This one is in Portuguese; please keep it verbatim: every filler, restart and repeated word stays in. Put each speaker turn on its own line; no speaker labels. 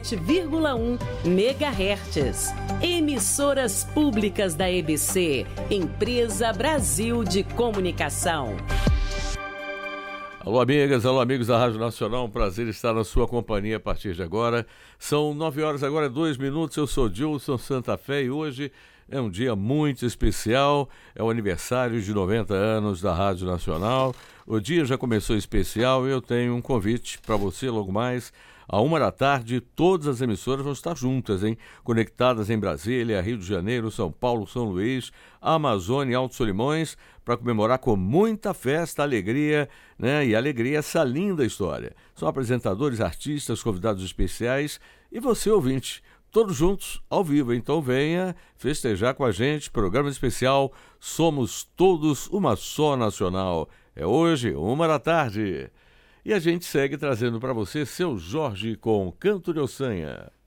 sete vírgula um megahertz. Emissoras públicas da E B C, Empresa Brasil de Comunicação.
Alô, amigas, alô, amigos da Rádio Nacional, um prazer estar na sua companhia a partir de agora. São nove horas agora, dois minutos, eu sou Gilson Santa Fé e hoje é um dia muito especial, é o aniversário de noventa anos da Rádio Nacional. O dia já começou especial e eu tenho um convite para você logo mais. À uma da tarde, todas as emissoras vão estar juntas, hein? Conectadas em Brasília, Rio de Janeiro, São Paulo, São Luís, Amazônia e Alto Solimões, para comemorar com muita festa, alegria, né? E alegria essa linda história. São apresentadores, artistas, convidados especiais e você, ouvinte, todos juntos, ao vivo. Então venha festejar com a gente, programa especial Somos Todos Uma Só Nacional. É hoje, uma da tarde. E a gente segue trazendo para você Seu Jorge com Canto de Ossanha.